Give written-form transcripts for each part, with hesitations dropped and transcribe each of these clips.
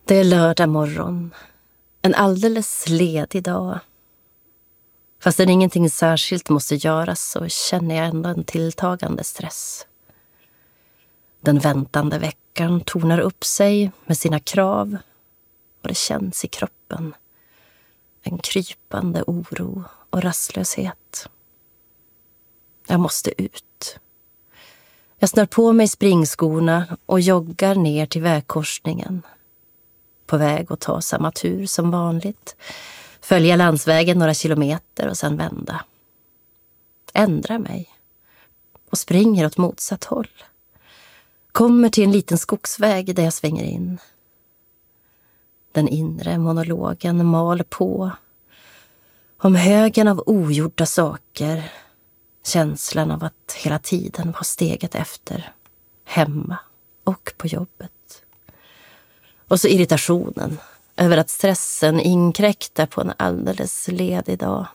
Det är lördag morgon. En alldeles ledig dag. Fastän ingenting särskilt måste göras så känner jag ändå en tilltagande stress. Den väntande veckan tornar upp sig med sina krav och det känns i kroppen. En krypande oro och rastlöshet. Jag måste ut. Jag snör på mig springskorna och joggar ner till vägkorsningen. På väg att ta samma tur som vanligt. Följa landsvägen några kilometer och sen vända. Ändra mig. Och springer åt motsatt håll. Kommer till en liten skogsväg där jag svänger in. Den inre monologen mal på. Om högen av ogjorda saker. Känslan av att hela tiden vara steget efter. Hemma och på jobbet. Och så irritationen över att stressen inkräktar på en alldeles ledig dag.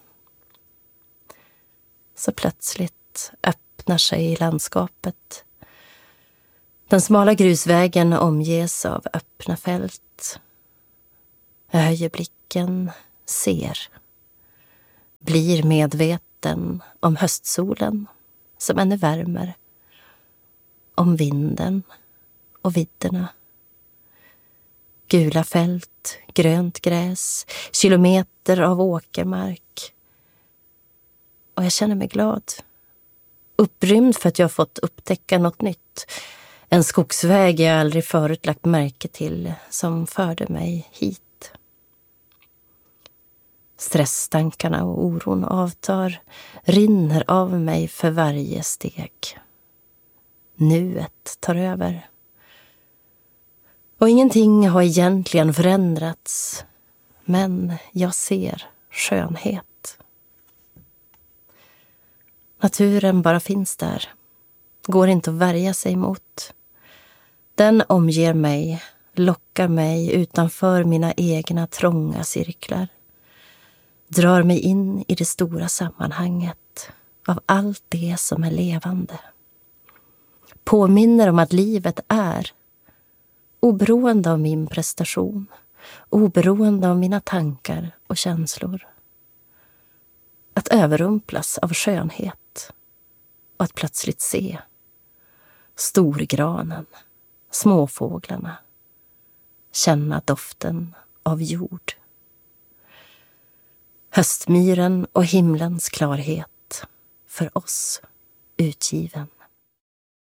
Så plötsligt öppnar sig landskapet. Den smala grusvägen omges av öppna fält. Jag höjer blicken, ser. Blir medveten om höstsolen som ännu värmer. Om vinden och vidderna. Gula fält, grönt gräs, kilometer av åkermark. Och jag känner mig glad. Upprymd för att jag fått upptäcka något nytt. En skogsväg jag aldrig förut lagt märke till som förde mig hit. Stresstankarna och oron avtar, rinner av mig för varje steg. Nuet tar över. Och ingenting har egentligen förändrats, men jag ser skönhet. Naturen bara finns där, går inte att värja sig mot. Den omger mig, lockar mig utanför mina egna trånga cirklar. Drar mig in i det stora sammanhanget av allt det som är levande. Påminner om att livet är, oberoende av min prestation, oberoende av mina tankar och känslor. Att överrumplas av skönhet och att plötsligt se storgranen, småfåglarna, känna doften av jord. Höstmyren och himlens klarhet för oss utgiven.